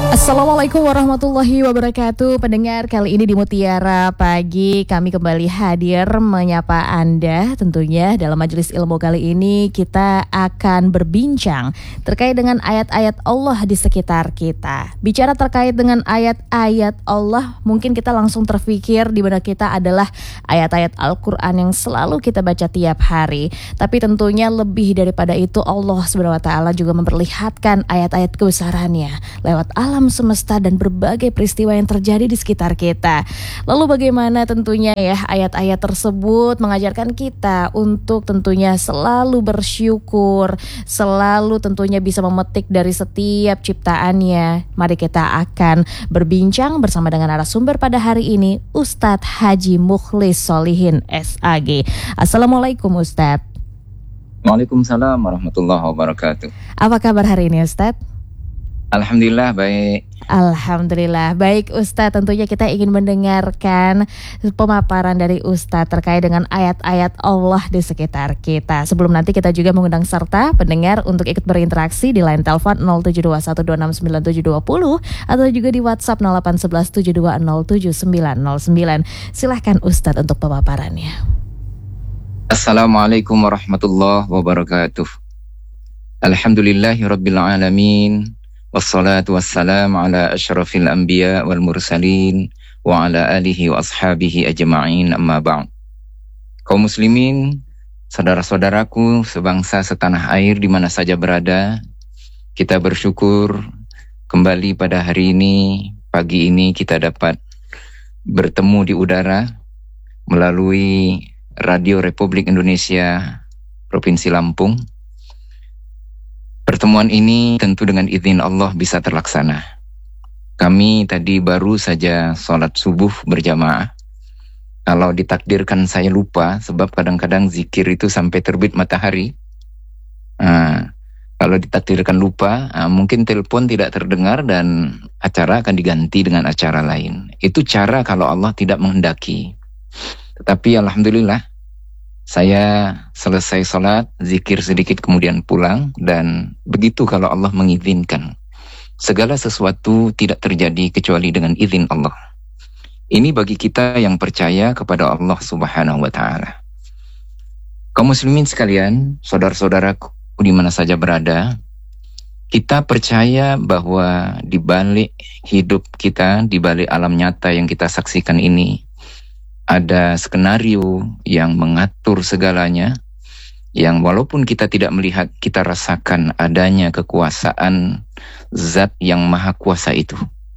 Assalamualaikum warahmatullahi wabarakatuh. Pendengar, kali ini di Mutiara Pagi kami kembali hadir menyapa Anda. Tentunya dalam majelis ilmu kali ini kita akan berbincang terkait dengan ayat-ayat Allah di sekitar kita. Bicara terkait dengan ayat-ayat Allah, mungkin kita langsung terfikir di benak kita adalah ayat-ayat Al-Quran yang selalu kita baca tiap hari. Tapi tentunya lebih daripada itu, Allah SWT juga memperlihatkan ayat-ayat kebesarannya lewat alam semesta dan berbagai peristiwa yang terjadi di sekitar kita. Lalu bagaimana tentunya ya ayat-ayat tersebut mengajarkan kita untuk tentunya selalu bersyukur, selalu tentunya bisa memetik dari setiap ciptaannya. Mari kita akan berbincang bersama dengan narasumber pada hari ini, Ustadz Haji Mukhlis Solihin SAG. Assalamualaikum Ustadz. Waalaikumsalam warahmatullahi wabarakatuh. Apa kabar hari ini Ustadz? Alhamdulillah baik. Alhamdulillah baik Ustadz. Tentunya kita ingin mendengarkan pemaparan dari Ustadz terkait dengan ayat-ayat Allah di sekitar kita. Sebelum nanti kita juga mengundang serta pendengar untuk ikut berinteraksi di line telepon 0721269720 atau juga di WhatsApp 0811720799. Silahkan Ustadz untuk pemaparannya. Assalamualaikum warahmatullahi wabarakatuh. Alhamdulillahirabbil alamin. Wassalatu wassalamu ala asyrafil anbiya wal mursalin wa ala alihi wa ashabihi ajma'in, amma ba'd. Kaum muslimin, saudara-saudaraku sebangsa setanah air di mana saja berada, kita bersyukur kembali pada hari ini, pagi ini kita dapat bertemu di udara melalui Radio Republik Indonesia Provinsi Lampung. Pertemuan ini tentu dengan izin Allah bisa terlaksana. Kami tadi baru saja sholat subuh berjamaah. Kalau ditakdirkan saya lupa, sebab kadang-kadang zikir itu sampai terbit matahari. Kalau ditakdirkan lupa, mungkin telepon tidak terdengar dan acara akan diganti dengan acara lain. Itu cara kalau Allah tidak menghendaki. Tetapi alhamdulillah, saya selesai sholat, zikir sedikit kemudian pulang, dan begitu kalau Allah mengizinkan. Segala sesuatu tidak terjadi kecuali dengan izin Allah. Ini bagi kita yang percaya kepada Allah Subhanahu wa Ta'ala. Kaum muslimin sekalian, saudara-saudaraku di mana saja berada, kita percaya bahwa di balik hidup kita, di balik alam nyata yang kita saksikan ini, ada skenario yang mengatur segalanya, yang walaupun kita tidak melihat, kita rasakan adanya kekuasaan zat yang maha kuasa itu.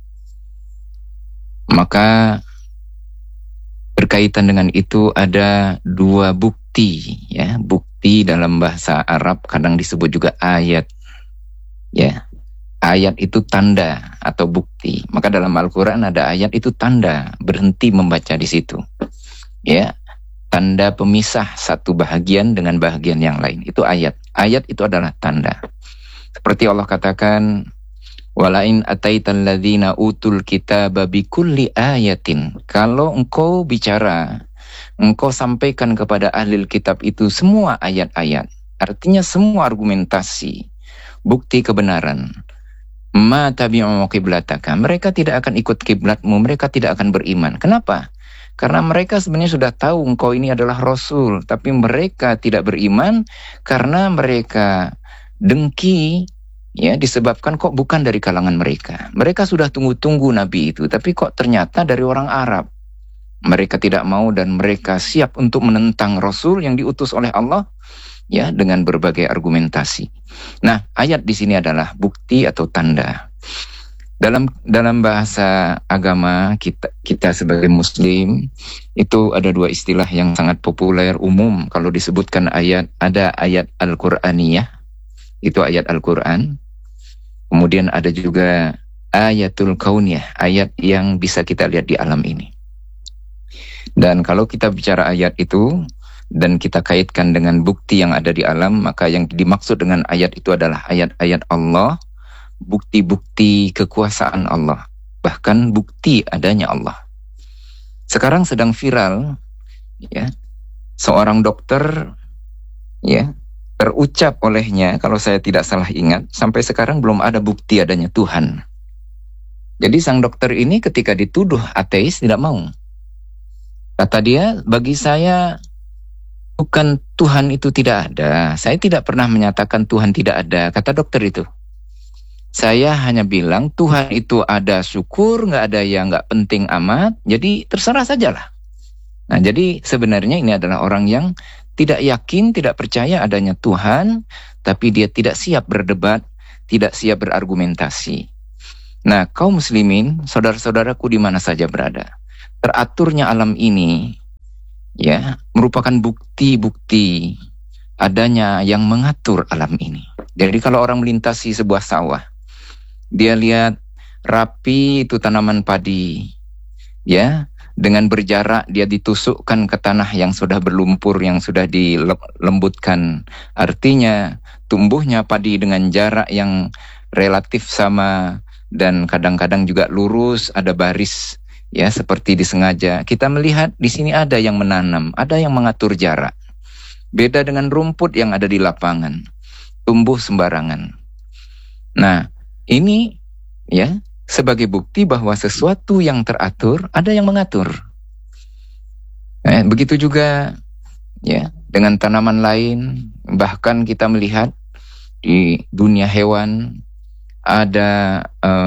Maka berkaitan dengan itu ada dua bukti, ya. Bukti dalam bahasa Arab kadang disebut juga ayat, ya. Ayat itu tanda atau bukti. Maka dalam Al-Quran ada ayat itu tanda, berhenti membaca di situ. Ya, tanda pemisah satu bahagian dengan bahagian yang lain. Itu ayat. Ayat itu adalah tanda. Seperti Allah katakan, walain ataital ladzina utul kitaba bikulli ayatin. Kalau engkau bicara, engkau sampaikan kepada ahli kitab itu semua ayat-ayat. Artinya semua argumentasi, bukti kebenaran. Ma tabi'u qiblataka. Mereka tidak akan ikut kiblatmu, mereka tidak akan beriman. Kenapa? Karena mereka sebenarnya sudah tahu engkau ini adalah Rasul, tapi mereka tidak beriman karena mereka dengki, ya, disebabkan kok bukan dari kalangan mereka. Mereka sudah tunggu-tunggu Nabi itu, tapi kok ternyata dari orang Arab. Mereka tidak mau dan mereka siap untuk menentang Rasul yang diutus oleh Allah, ya, dengan berbagai argumentasi. Nah, ayat di sini adalah bukti atau tanda. Dalam bahasa agama kita sebagai Muslim itu ada dua istilah yang sangat populer umum kalau disebutkan ayat. Ada ayat Al-Qur'aniyah, itu ayat Al-Quran. Kemudian ada juga ayatul kauniyah, ayat yang bisa kita lihat di alam ini. Dan kalau kita bicara ayat itu dan kita kaitkan dengan bukti yang ada di alam, maka yang dimaksud dengan ayat itu adalah ayat-ayat Allah, bukti-bukti kekuasaan Allah, bahkan bukti adanya Allah. Sekarang sedang viral, ya, seorang dokter, ya, terucap olehnya, kalau saya tidak salah ingat, sampai sekarang belum ada bukti adanya Tuhan. Jadi sang dokter ini ketika dituduh ateis tidak mau. Kata dia, bagi saya bukan Tuhan itu tidak ada. Saya tidak pernah menyatakan Tuhan tidak ada, kata dokter itu. Saya hanya bilang Tuhan itu ada, syukur, nggak ada yang nggak penting amat, jadi terserah sajalah. Nah, jadi sebenarnya ini adalah orang yang tidak yakin, tidak percaya adanya Tuhan, tapi dia tidak siap berdebat, tidak siap berargumentasi. Nah, kaum muslimin, saudara-saudaraku di mana saja berada, teraturnya alam ini ya merupakan bukti-bukti adanya yang mengatur alam ini. Jadi kalau orang melintasi sebuah sawah, dia lihat rapi itu tanaman padi, ya, dengan berjarak dia ditusukkan ke tanah yang sudah berlumpur, yang sudah dilembutkan. Artinya tumbuhnya padi dengan jarak yang relatif sama dan kadang-kadang juga lurus, ada baris, ya, seperti disengaja. Kita melihat di sini ada yang menanam, ada yang mengatur jarak. Beda dengan rumput yang ada di lapangan, tumbuh sembarangan. Nah, ini ya sebagai bukti bahwa sesuatu yang teratur ada yang mengatur. Begitu juga ya dengan tanaman lain, bahkan kita melihat di dunia hewan ada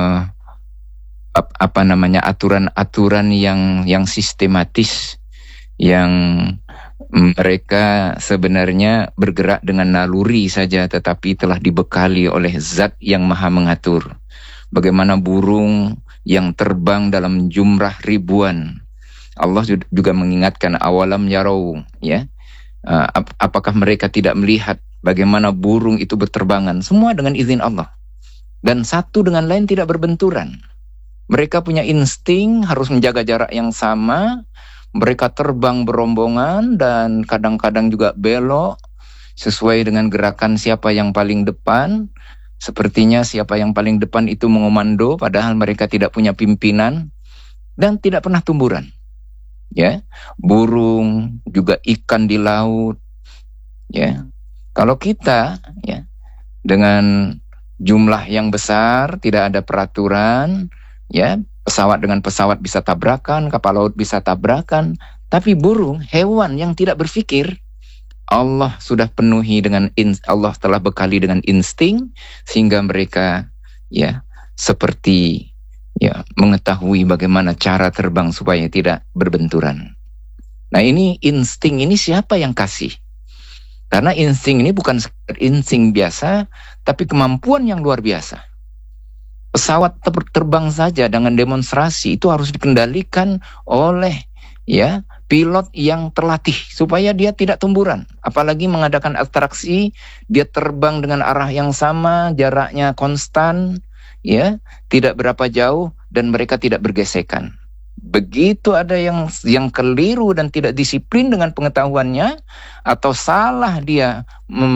aturan-aturan yang sistematis, yang mereka sebenarnya bergerak dengan naluri saja, tetapi telah dibekali oleh zat yang maha mengatur. Bagaimana burung yang terbang dalam jumlah ribuan. Allah juga mengingatkan, awalam yarau, ya, apakah mereka tidak melihat bagaimana burung itu berterbangan, semua dengan izin Allah, dan satu dengan lain tidak berbenturan. Mereka punya insting harus menjaga jarak yang sama. Mereka terbang berombongan dan kadang-kadang juga belok sesuai dengan gerakan siapa yang paling depan. Sepertinya siapa yang paling depan itu mengomando, padahal mereka tidak punya pimpinan dan tidak pernah tumburan. Ya, burung juga ikan di laut. Ya, kalau kita ya dengan jumlah yang besar tidak ada peraturan, ya. Pesawat dengan pesawat bisa tabrakan, kapal laut bisa tabrakan, tapi burung, hewan yang tidak berpikir, Allah sudah penuhi dengan Allah telah bekali dengan insting sehingga mereka ya seperti ya mengetahui bagaimana cara terbang supaya tidak berbenturan. Nah, ini insting ini siapa yang kasih? Karena insting ini bukan sekedar insting biasa, tapi kemampuan yang luar biasa. Pesawat terbang saja dengan demonstrasi itu harus dikendalikan oleh ya pilot yang terlatih supaya dia tidak tumburan. Apalagi mengadakan atraksi, dia terbang dengan arah yang sama, jaraknya konstan, ya, tidak berapa jauh dan mereka tidak bergesekan. Begitu ada yang keliru dan tidak disiplin dengan pengetahuannya atau salah dia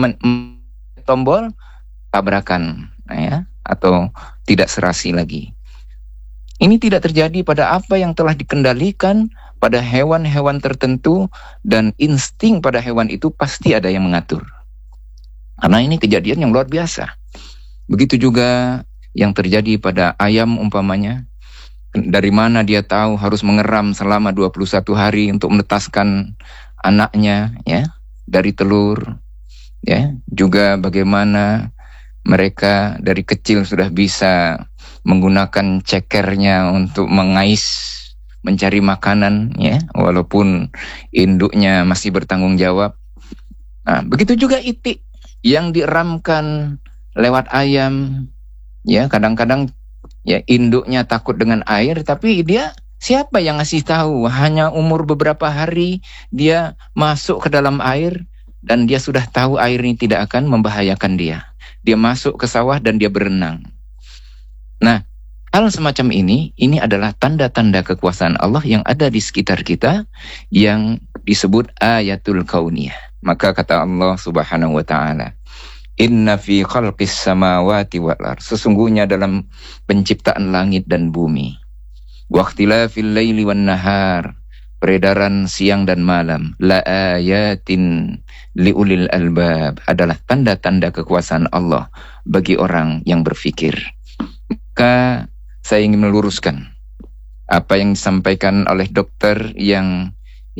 tombol, tabrakan, ya, atau tidak serasi lagi. Ini tidak terjadi pada apa yang telah dikendalikan pada hewan-hewan tertentu, dan insting pada hewan itu pasti ada yang mengatur. Karena ini kejadian yang luar biasa. Begitu juga yang terjadi pada ayam umpamanya. Dari mana dia tahu harus mengeram selama 21 hari untuk menetaskan anaknya, ya, dari telur. Ya, juga bagaimana mereka dari kecil sudah bisa menggunakan cekernya untuk mengais, mencari makanan, ya, walaupun induknya masih bertanggung jawab. Nah, begitu juga itik yang dieramkan lewat ayam, ya, kadang-kadang ya induknya takut dengan air, tapi dia siapa yang ngasih tahu? Hanya umur beberapa hari dia masuk ke dalam air dan dia sudah tahu air ini tidak akan membahayakan dia. Dia masuk ke sawah dan dia berenang. Nah, hal semacam ini adalah tanda-tanda kekuasaan Allah yang ada di sekitar kita, yang disebut ayatul kauniyah. Maka kata Allah Subhanahu wa ta'ala, inna fi khalqis samawati wal ardh, sesungguhnya dalam penciptaan langit dan bumi, wa ikhtilafil laili wan nahar, peredaran siang dan malam, la ayatin liulil albab, adalah tanda-tanda kekuasaan Allah bagi orang yang berfikir. Maka saya ingin meluruskan apa yang disampaikan oleh dokter yang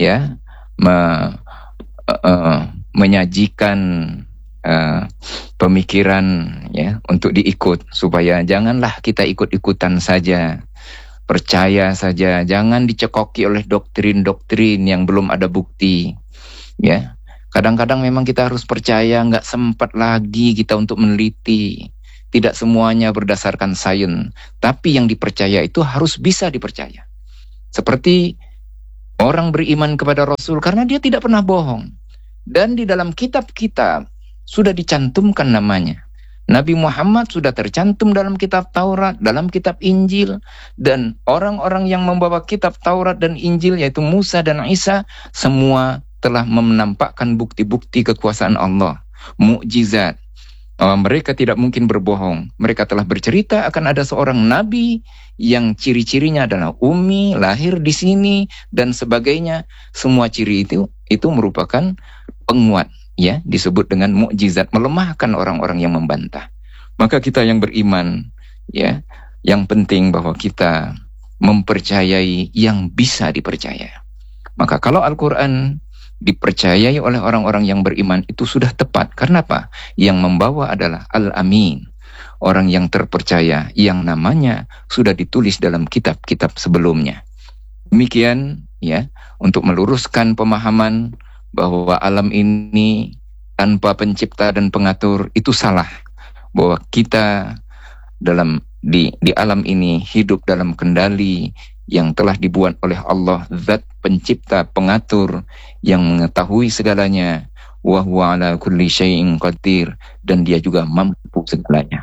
menyajikan pemikiran untuk diikut, supaya janganlah kita ikut-ikutan saja, percaya saja, jangan dicekoki oleh doktrin-doktrin yang belum ada bukti. Kadang-kadang memang kita harus percaya, nggak sempat lagi kita untuk meneliti. Tidak semuanya berdasarkan sains, tapi yang dipercaya itu harus bisa dipercaya. Seperti orang beriman kepada Rasul karena dia tidak pernah bohong. Dan di dalam kitab-kitab sudah dicantumkan namanya. Nabi Muhammad sudah tercantum dalam kitab Taurat, dalam kitab Injil. Dan orang-orang yang membawa kitab Taurat dan Injil, yaitu Musa dan Isa, semua telah menampakkan bukti-bukti kekuasaan Allah, mukjizat. Mereka tidak mungkin berbohong. Mereka telah bercerita akan ada seorang nabi yang ciri-cirinya adalah ummi, lahir di sini, dan sebagainya. Semua ciri itu merupakan penguat, disebut dengan mukjizat, melemahkan orang-orang yang membantah. Maka kita yang beriman, yang penting bahwa kita mempercayai yang bisa dipercaya. Maka kalau Al-Quran dipercayai oleh orang-orang yang beriman, itu sudah tepat. Karena apa? Yang membawa adalah Al-Amin, orang yang terpercaya, yang namanya sudah ditulis dalam kitab-kitab sebelumnya. Demikian untuk meluruskan pemahaman bahwa alam ini tanpa pencipta dan pengatur itu salah. Bahwa kita di alam ini hidup dalam kendali yang telah dibuat oleh Allah, zat pencipta, pengatur, yang mengetahui segalanya. Wa huwa ala kulli syai'in qadir, dan dia juga mampu segalanya.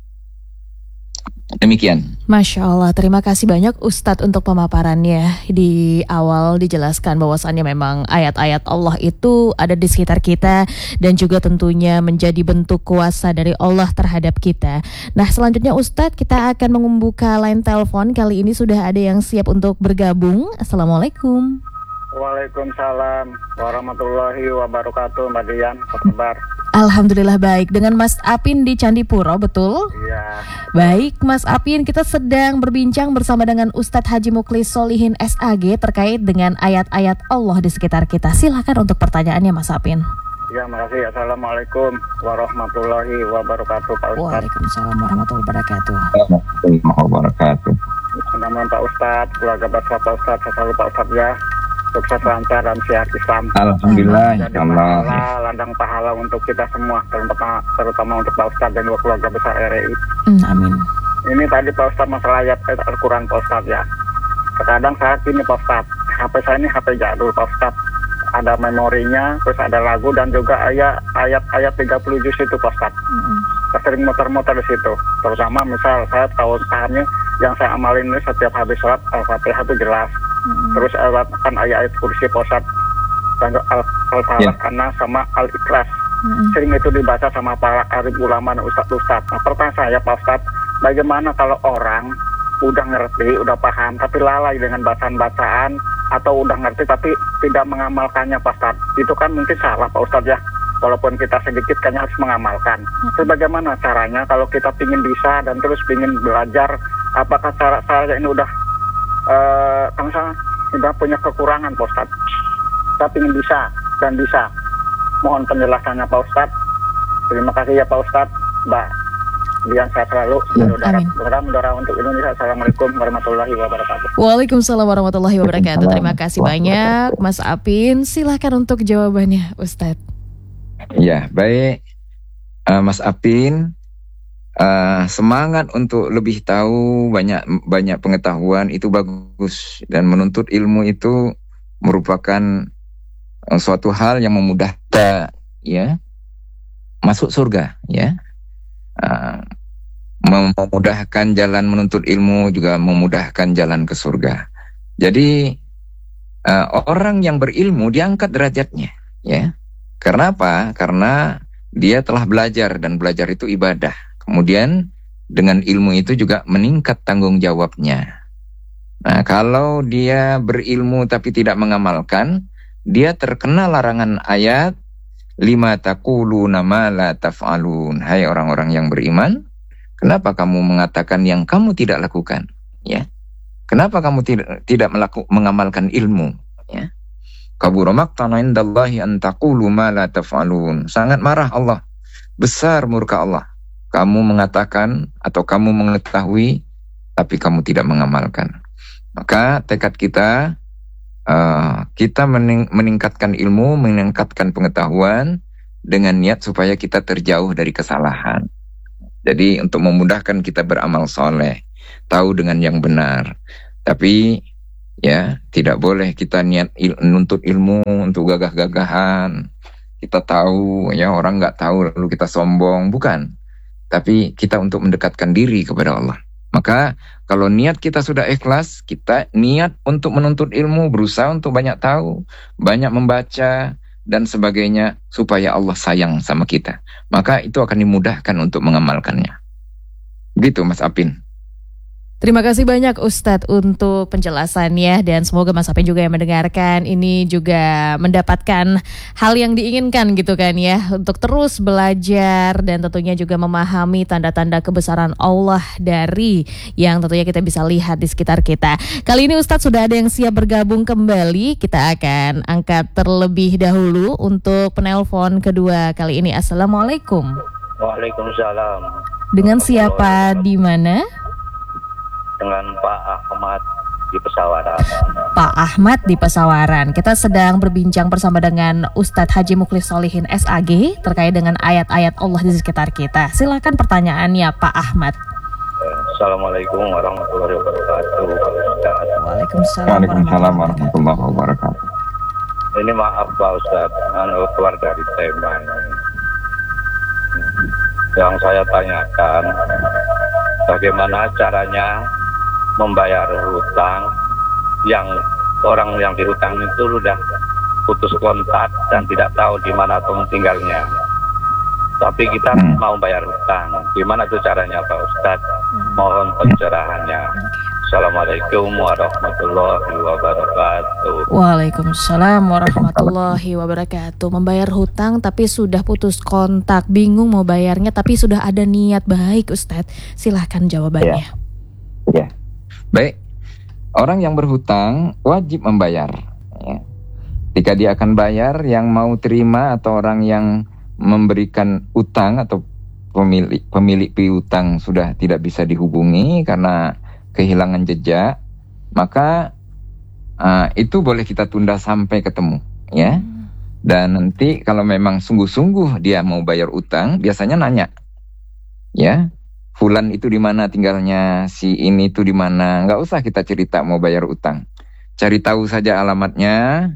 Demikian. Masya Allah, terima kasih banyak Ustadz untuk pemaparannya. Di awal dijelaskan bahwasannya memang ayat-ayat Allah itu ada di sekitar kita dan juga tentunya menjadi bentuk kuasa dari Allah terhadap kita. Nah, selanjutnya Ustadz, kita akan membuka line telepon. Kali ini sudah ada yang siap untuk bergabung. Assalamualaikum. Waalaikumsalam warahmatullahi wabarakatuh. Mbak Dian, apa kabar? Alhamdulillah baik. Dengan Mas Apin di Candipuro, betul? Iya. Baik, Mas Apin, kita sedang berbincang bersama dengan Ustadz Haji Muklis Solihin SAG terkait dengan ayat-ayat Allah di sekitar kita. Silakan untuk pertanyaannya, Mas Apin. Ya, makasih. Assalamualaikum warahmatullahi wabarakatuh, Pak Ustadz. Waalaikumsalam warahmatullahi wabarakatuh. Warahmatullahi wabarakatuh. Selamat Pak Ustadz, keluarga besar Pak Ustadz, saya selalu Pak Ustadz ya. Sukses lancar dan sehat Islam. Alhamdulillah, jadi insyaallah. Ladang pahala untuk kita semua, terutama untuk Pak Ustadz dan keluarga besar RRI. Amin. Ini tadi Pak Ustadz masalah ayat Al-Quran Pak Ustadz ya. Terkadang saat ini Pak Ustadz, HP saya ini HP jadul Pak Ustadz. Ada memorinya, terus ada lagu dan juga ayat 30 juz itu Pak Ustadz. Saya sering muter-muter di situ. Terutama misal saya tahu pahamnya, yang saya amalin ini setiap habis sholat Al-Fatihah itu jelas. Terus kan ayat kursi posat dan Al-Falaq Anas sama Al-Ikhlas. Sering itu dibaca sama para arif ulama dan ustadz. Nah, pertanyaan saya Pak Ustadz, bagaimana kalau orang udah ngerti, udah paham, tapi lalai dengan bacaan-bacaan, atau udah ngerti tapi tidak mengamalkannya Pak Ustadz? Itu kan mungkin salah Pak Ustadz ya. Walaupun kita sedikit kayaknya harus mengamalkan. Terus bagaimana caranya kalau kita pingin bisa dan terus pingin belajar? Apakah cara ini udah kan saya sudah punya kekurangan Pak Ustadz, tapi ingin bisa dan bisa. Mohon penjelasannya Pak Ustadz. Terima kasih ya Pak Ustadz. Mbak Dian, saya selalu saudara untuk Indonesia. Assalamualaikum warahmatullahi wabarakatuh. Waalaikumsalam warahmatullahi wabarakatuh. Terima kasih banyak Mas Apin. Silahkan untuk jawabannya Ustadz. Ya, baik Mas Apin. Semangat untuk lebih tahu, banyak pengetahuan itu bagus, dan menuntut ilmu itu merupakan suatu hal yang memudahkan masuk surga memudahkan jalan menuntut ilmu, juga memudahkan jalan ke surga. Jadi orang yang berilmu diangkat derajatnya, karena apa? Karena dia telah belajar, dan belajar itu ibadah. Kemudian dengan ilmu itu juga meningkat tanggung jawabnya. Nah, kalau dia berilmu tapi tidak mengamalkan, dia terkena larangan ayat lima taquluna ma la taf'alun. Hai orang-orang yang beriman, Kenapa kamu mengatakan yang kamu tidak lakukan? Ya. Kenapa kamu tidak mengamalkan ilmu? Ya. Kabura maqtan 'indallahi an taqulu ma la taf'alun. Sangat marah Allah. Besar murka Allah. Kamu mengatakan atau kamu mengetahui tapi kamu tidak mengamalkan. Maka tekad kita meningkatkan ilmu, meningkatkan pengetahuan dengan niat supaya kita terjauh dari kesalahan. Jadi untuk memudahkan kita beramal soleh, tahu dengan yang benar. Tapi ya tidak boleh kita niat nuntut ilmu untuk gagah-gagahan. Kita tahu, ya orang nggak tahu lalu kita sombong, bukan. Tapi kita untuk mendekatkan diri kepada Allah. Maka kalau niat kita sudah ikhlas, kita niat untuk menuntut ilmu, berusaha untuk banyak tahu, banyak membaca, dan sebagainya, supaya Allah sayang sama kita. Maka itu akan dimudahkan untuk mengamalkannya. Begitu Mas Apin. Terima kasih banyak Ustadz untuk penjelasannya, dan semoga Mas Apin juga yang mendengarkan ini juga mendapatkan hal yang diinginkan gitu kan ya, untuk terus belajar dan tentunya juga memahami tanda-tanda kebesaran Allah dari yang tentunya kita bisa lihat di sekitar kita. Kali ini Ustadz sudah ada yang siap bergabung kembali, kita akan angkat terlebih dahulu untuk penelpon kedua kali ini. Assalamualaikum. Waalaikumsalam. Dengan siapa, di mana? Dengan Pak Ahmad di Pesawaran. Pak Ahmad di Pesawaran. Kita sedang berbincang bersama dengan Ustadz Haji Mukhlis Sholihin SAG terkait dengan ayat-ayat Allah di sekitar kita. Silakan pertanyaannya Pak Ahmad. Assalamualaikum warahmatullahi wabarakatuh. Waalaikumsalam warahmatullahi wabarakatuh. Ini maaf Pak Ustadz, keluar dari tema ini. Yang saya tanyakan, bagaimana caranya membayar hutang yang orang yang dihutang itu sudah putus kontak dan tidak tahu di mana tempat tinggalnya. Tapi kita mau bayar hutang. Gimana tuh caranya Pak Ustadz? Mohon pencerahannya. Assalamualaikum warahmatullahi wabarakatuh. Waalaikumsalam warahmatullahi wabarakatuh. Membayar hutang tapi sudah putus kontak, bingung mau bayarnya tapi sudah ada niat baik Ustadz. Silahkan jawabannya. Ya. Baik, orang yang berhutang wajib membayar. Ya. Ketika dia akan bayar, yang mau terima atau orang yang memberikan utang atau pemilik piutang sudah tidak bisa dihubungi karena kehilangan jejak, maka itu boleh kita tunda sampai ketemu, ya. Dan nanti kalau memang sungguh-sungguh dia mau bayar utang, biasanya nanya, ya. Fulan itu di mana tinggalnya, si ini itu di mana. Nggak usah kita cerita mau bayar utang. Cari tahu saja alamatnya.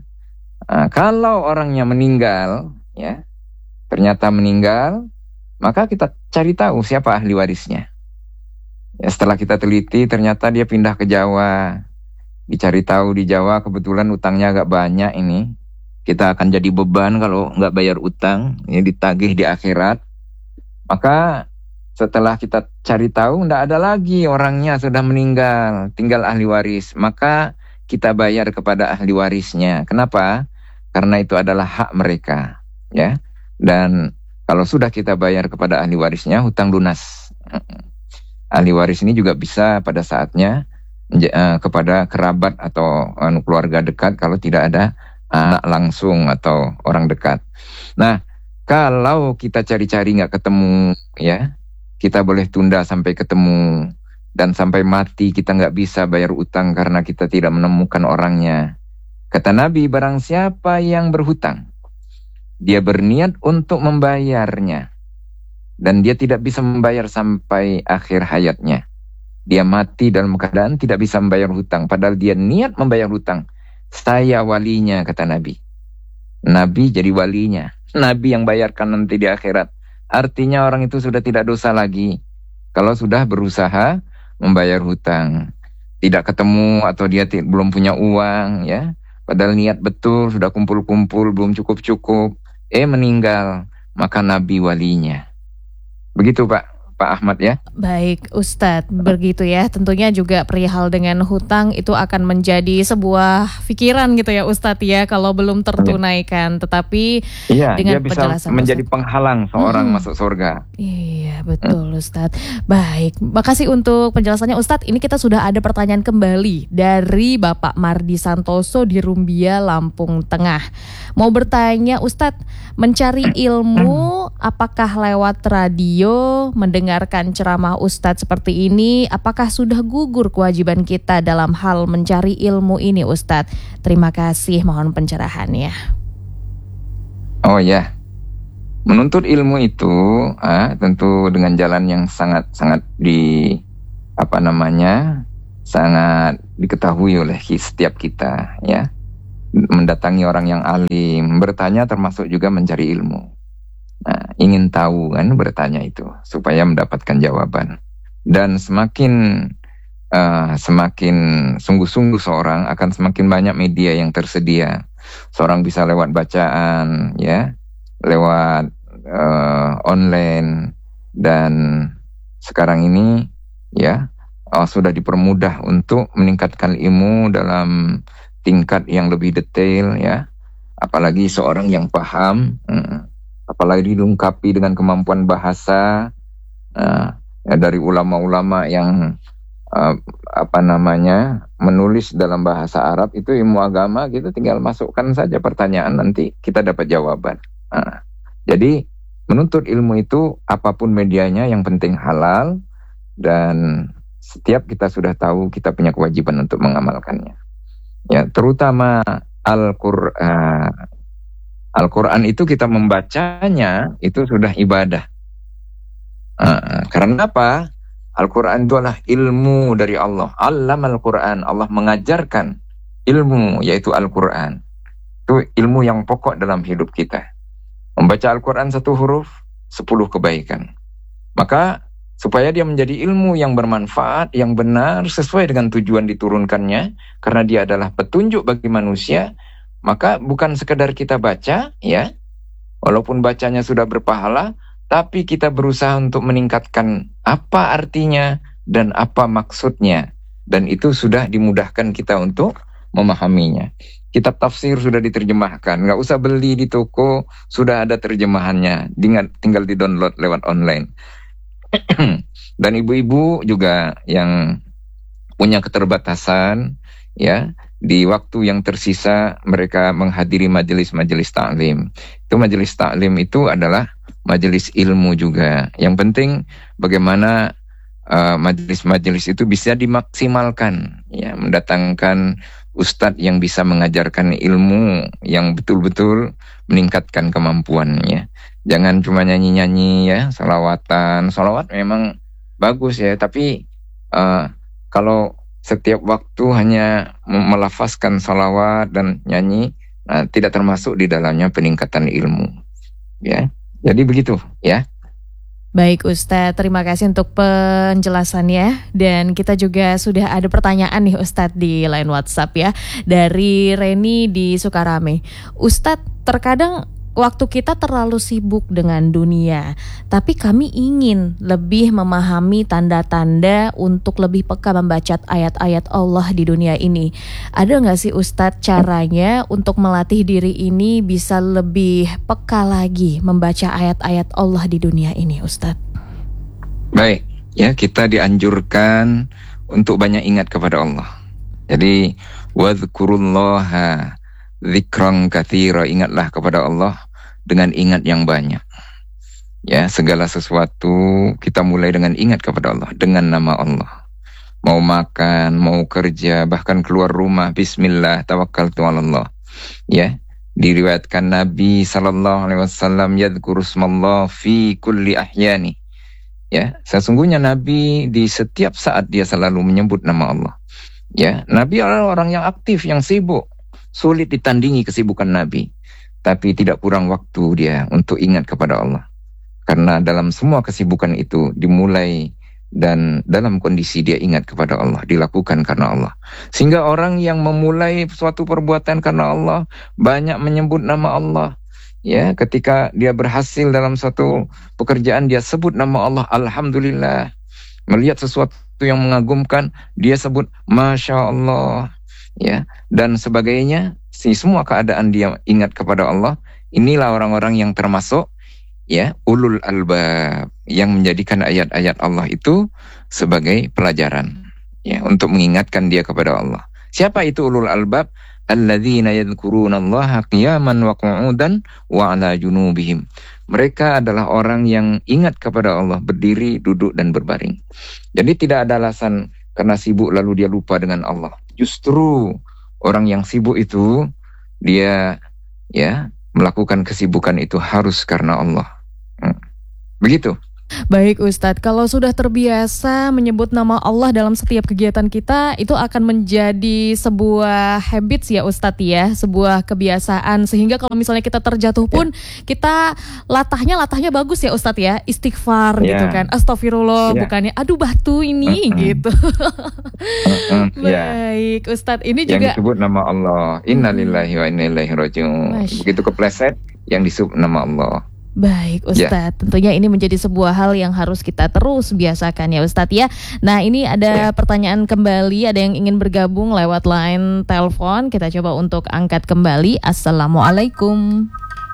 Kalau orangnya meninggal, ya, ternyata meninggal, maka kita cari tahu siapa ahli warisnya. Ya, setelah kita teliti, ternyata dia pindah ke Jawa. Dicari tahu di Jawa, kebetulan utangnya agak banyak ini. Kita akan jadi beban kalau nggak bayar utang, ini ditagih di akhirat. Maka setelah kita cari tahu, tidak ada lagi orangnya sudah meninggal, tinggal ahli waris. Maka kita bayar kepada ahli warisnya. Kenapa? Karena itu adalah hak mereka, ya. Dan kalau sudah kita bayar kepada ahli warisnya, hutang lunas. Ahli waris ini juga bisa pada saatnya kepada kerabat atau keluarga dekat kalau tidak ada anak langsung atau orang dekat. Nah, kalau kita cari-cari nggak ketemu, ya, kita boleh tunda sampai ketemu, dan sampai mati kita nggak bisa bayar utang karena kita tidak menemukan orangnya. Kata Nabi, barang siapa yang berhutang, dia berniat untuk membayarnya, dan dia tidak bisa membayar sampai akhir hayatnya. Dia mati dalam keadaan tidak bisa membayar hutang, padahal dia niat membayar hutang. Saya walinya, kata Nabi. Nabi jadi walinya. Nabi yang bayarkan nanti di akhirat. Artinya orang itu sudah tidak dosa lagi kalau sudah berusaha membayar hutang. Tidak ketemu atau dia belum punya uang, ya. Padahal niat betul, sudah kumpul-kumpul, belum cukup-cukup. Meninggal, maka Nabi walinya. Begitu Pak Pak Ahmad ya. Baik Ustadz, begitu ya. Tentunya juga perihal dengan hutang itu akan menjadi sebuah pikiran gitu ya Ustadz ya, kalau belum tertunaikan. Tetapi Iya, dengan dia bisa penjelasan menjadi Ustadz, penghalang seorang masuk surga. iya betul Ustadz. Baik, makasih untuk penjelasannya Ustadz. Ini kita sudah ada pertanyaan kembali dari Bapak Mardi Santoso di Rumbia, Lampung Tengah. Mau bertanya Ustadz, mencari ilmu apakah lewat radio, mendengarkan ceramah Ustadz seperti ini, apakah sudah gugur kewajiban kita dalam hal mencari ilmu ini Ustadz? Terima kasih, mohon pencerahannya. Oh ya, menuntut ilmu itu tentu dengan jalan yang sangat sangat diketahui oleh setiap kita ya. Mendatangi orang yang alim, bertanya termasuk juga mencari ilmu. Nah, ingin tahu kan bertanya itu supaya mendapatkan jawaban. Dan semakin sungguh-sungguh seorang akan semakin banyak media yang tersedia. Seorang bisa lewat bacaan ya, lewat online, dan sekarang ini ya sudah dipermudah untuk meningkatkan ilmu dalam tingkat yang lebih detail ya, apalagi seorang yang paham, apalagi dilengkapi dengan kemampuan bahasa ya, dari ulama-ulama yang menulis dalam bahasa Arab. Itu ilmu agama, gitu tinggal masukkan saja pertanyaan, nanti kita dapat jawaban. Jadi menuntut ilmu itu apapun medianya yang penting halal, dan setiap kita sudah tahu kita punya kewajiban untuk mengamalkannya. Ya, terutama Al-Qur'an. Al-Qur'an itu kita membacanya itu sudah ibadah. Karena apa? Al-Qur'an itu adalah ilmu dari Allah. Allamal Qur'an, Allah mengajarkan ilmu, yaitu Al-Qur'an. Itu ilmu yang pokok dalam hidup kita. Membaca Al-Qur'an 1 huruf, 10 kebaikan. Maka supaya dia menjadi ilmu yang bermanfaat, yang benar, sesuai dengan tujuan diturunkannya, karena dia adalah petunjuk bagi manusia, maka bukan sekedar kita baca, ya, walaupun bacanya sudah berpahala, tapi kita berusaha untuk meningkatkan apa artinya dan apa maksudnya, dan itu sudah dimudahkan kita untuk memahaminya. Kitab tafsir sudah diterjemahkan, nggak usah beli di toko, sudah ada terjemahannya, tinggal di-download lewat online. Dan ibu-ibu juga yang punya keterbatasan ya, di waktu yang tersisa mereka menghadiri majelis-majelis taklim. Itu majelis taklim itu adalah majelis ilmu juga. Yang penting bagaimana majelis-majelis itu bisa dimaksimalkan ya, mendatangkan ustadz yang bisa mengajarkan ilmu yang betul-betul meningkatkan kemampuannya. Jangan cuma nyanyi-nyanyi ya, salawatan. Salawat memang bagus ya, tapi kalau setiap waktu hanya melafazkan salawat dan nyanyi, tidak termasuk di dalamnya peningkatan ilmu. Ya, jadi begitu ya. Baik Ustadz, terima kasih untuk penjelasannya. Dan kita juga sudah ada pertanyaan nih Ustadz di line WhatsApp ya, dari Reni di Sukarame. Ustadz, terkadang waktu kita terlalu sibuk dengan dunia, tapi kami ingin lebih memahami tanda-tanda untuk lebih peka membaca ayat-ayat Allah di dunia ini. Ada nggak sih Ustadz caranya untuk melatih diri ini bisa lebih peka lagi membaca ayat-ayat Allah di dunia ini Ustadz? Baik, ya, kita dianjurkan untuk banyak ingat kepada Allah. Jadi wadhkurullaha dzikran katsira, ingatlah kepada Allah dengan ingat yang banyak. Ya, segala sesuatu kita mulai dengan ingat kepada Allah, dengan nama Allah. Mau makan, mau kerja, bahkan keluar rumah, bismillah, tawakkaltu 'alallah. Ya, diriwayatkan Nabi sallallahu alaihi wasallam yadhkuru ismallah fi kulli ahyani. Ya, sesungguhnya Nabi di setiap saat dia selalu menyebut nama Allah. Ya, Nabi adalah orang yang aktif, yang sibuk. Sulit ditandingi kesibukan Nabi, tapi tidak kurang waktu dia untuk ingat kepada Allah. Karena dalam semua kesibukan itu dimulai dan dalam kondisi dia ingat kepada Allah, dilakukan karena Allah. Sehingga orang yang memulai suatu perbuatan karena Allah, banyak menyebut nama Allah, ya, ketika dia berhasil dalam suatu pekerjaan, dia sebut nama Allah, alhamdulillah. Melihat sesuatu yang mengagumkan, dia sebut Masya Allah, ya, dan sebagainya. Semua keadaan dia ingat kepada Allah. Inilah orang-orang yang termasuk, ya, ulul albab, yang menjadikan ayat-ayat Allah itu sebagai pelajaran, ya, untuk mengingatkan dia kepada Allah. Siapa itu ulul albab? Alladzina yadhkurunallaha qiyaman wa qu'udan wa 'ala junubihim. Mereka adalah orang yang ingat kepada Allah berdiri, duduk, dan berbaring. Jadi tidak ada alasan karena sibuk lalu dia lupa dengan Allah. Justru orang yang sibuk itu, dia, ya, melakukan kesibukan itu harus karena Allah. Begitu. Baik Ustadz, kalau sudah terbiasa menyebut nama Allah dalam setiap kegiatan kita, itu akan menjadi sebuah habits ya Ustadz ya, sebuah kebiasaan, sehingga kalau misalnya kita terjatuh pun, kita latahnya bagus ya Ustadz ya, istighfar gitu kan, astagfirullah, bukannya aduh batu ini gitu. Baik Ustadz, ini yang juga disebut nama Allah, innalillahi wa inna ilaihi raji'un. Begitu kepleset, yang disebut nama Allah. Baik Ustadz, tentunya ini menjadi sebuah hal yang harus kita terus biasakan ya Ustadz ya. Nah ini ada pertanyaan kembali, ada yang ingin bergabung lewat line telepon. Kita coba untuk angkat kembali. Assalamualaikum.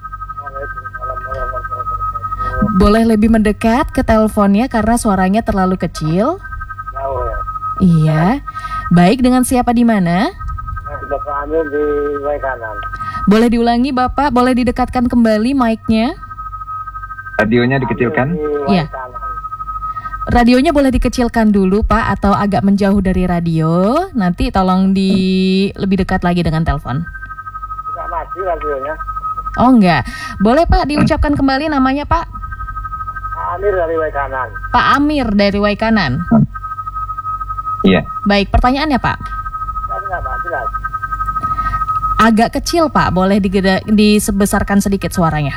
Boleh lebih mendekat ke teleponnya karena suaranya terlalu kecil. Iya. Baik, dengan siapa di mana? Bapak Amir di Waikanan. Boleh diulangi Bapak, boleh didekatkan kembali mic-nya. Radionya dikecilkan? Iya. Radionya boleh dikecilkan dulu Pak, atau agak menjauh dari radio. Nanti tolong lebih dekat lagi dengan telepon. Tidak mati radionya. Oh enggak. Boleh Pak diucapkan kembali namanya Pak? Amir dari Waikanan. Pak Amir dari Waikanan. Iya. Baik, pertanyaannya Pak. Tidak mati lagi. Agak kecil Pak, boleh disebesarkan sedikit suaranya.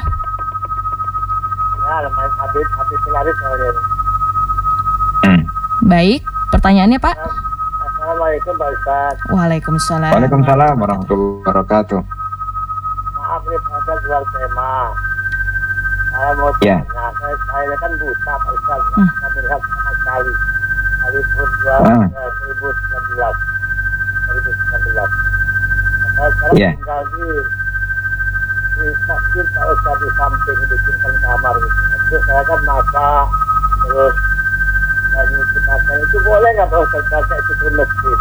Ya, lumayan habis selaris soalnya ini. Baik, pertanyaannya Pak. Assalamualaikum Pak Ustaz. Waalaikumsalam. Waalaikumsalam warahmatullahi wabarakatuh. Maaf nih Pak Ustaz, jual tema. Saya mau tanya, saya kan buta Pak Ustaz, saya melihat sama sekali. Hari tahun 2019. Saya sekarang tinggal di masjid Pak Ustaz, di samping dibikinkan kamar gitu. Terus saya kan masak, terus nyuci pakaian, itu boleh nggak Pak Ustaz pakai itu ke masjid?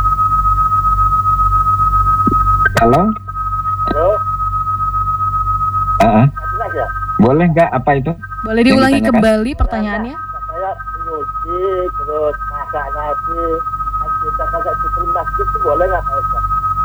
Halo? Jelas ya? Boleh nggak apa itu? Boleh diulangi kembali pertanyaannya? Saya nyuci, terus masak nasi, kita pakai itu ke masjid, itu boleh nggak Pak Ustaz?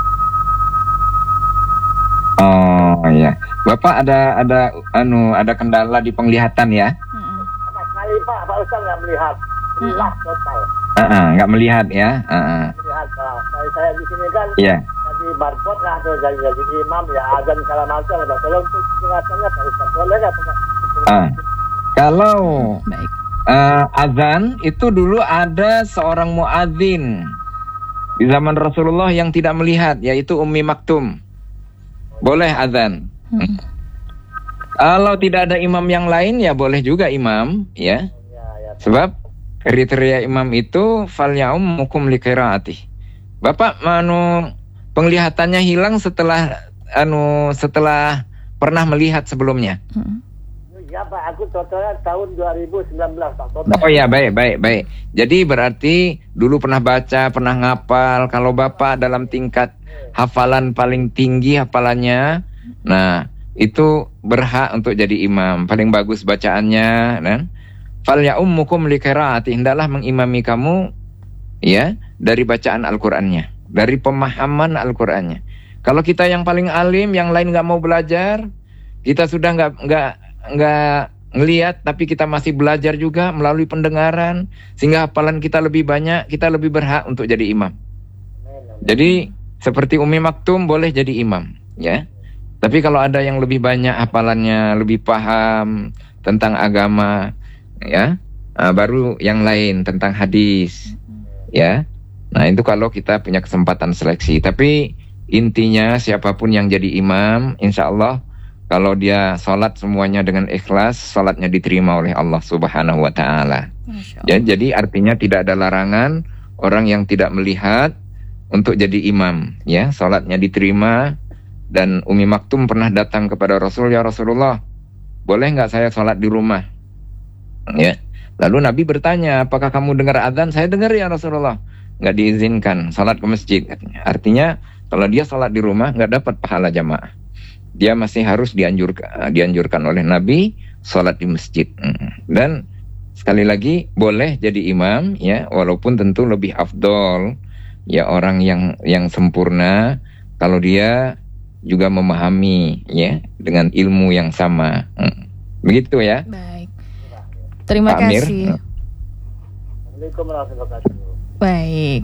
Oh iya, Bapak ada kendala di penglihatan ya? Sama sekali Pak Ustaz nggak melihat, jelas total. Nggak melihat ya? Melihat Pak, saya di sini kan jadi barbot lah, atau jadi imam ya, azan segala macam. Tolong untuk penjelasannya Pak Ustaz, boleh nggak Pak? Kalau azan itu dulu ada seorang muadzin di zaman Rasulullah yang tidak melihat, yaitu Ummi Maktum. Boleh azan. Kalau tidak ada imam yang lain ya boleh juga imam, ya. Sebab kriteria imam itu fal ya'ummukum liqiraati. Bapak penglihatannya hilang setelah pernah melihat sebelumnya. Ya Pak, aku totalnya tahun 2019 Pak. Total. Oh ya, baik. Jadi berarti dulu pernah baca, pernah ngapal. Kalau Bapak dalam tingkat hafalan paling tinggi hafalannya, nah itu berhak untuk jadi imam. Paling bagus bacaannya, kan? Fal ya'ummukum liqiraati, hendaklah mengimami kamu ya dari bacaan Al-Qur'annya, dari pemahaman Al-Qur'annya. Kalau kita yang paling alim, yang lain nggak mau belajar, kita sudah nggak ngelihat, tapi kita masih belajar juga melalui pendengaran, sehingga hafalan kita lebih banyak, kita lebih berhak untuk jadi imam. Jadi seperti Ummi Maktum boleh jadi imam, ya. Tapi kalau ada yang lebih banyak hafalannya, lebih paham tentang agama, ya, baru yang lain tentang hadis, ya. Nah itu kalau kita punya kesempatan seleksi. Tapi intinya siapapun yang jadi imam, insya Allah Kalau dia sholat semuanya dengan ikhlas, sholatnya diterima oleh Allah Subhanahu wa Ta'ala. Ya, jadi artinya tidak ada larangan orang yang tidak melihat untuk jadi imam. Ya, sholatnya diterima. Dan Umi Maktum pernah datang kepada Rasul, ya Rasulullah, boleh nggak saya sholat di rumah? Ya. Lalu Nabi bertanya, apakah kamu dengar azan? Saya dengar ya Rasulullah. Nggak diizinkan sholat ke masjid. Artinya kalau dia sholat di rumah nggak dapat pahala jamaah. Dia masih harus dianjurkan oleh Nabi sholat di masjid. Dan sekali lagi boleh jadi imam, ya, walaupun tentu lebih afdol ya orang yang sempurna kalau dia juga memahami, ya, dengan ilmu yang sama. Begitu ya. Baik. Terima Pak Amir. kasih. Assalamualaikum warahmatullahi wabarakatuh. Baik.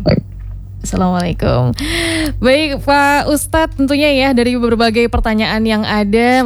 Assalamualaikum. Baik Pak Ustadz, tentunya ya dari berbagai pertanyaan yang ada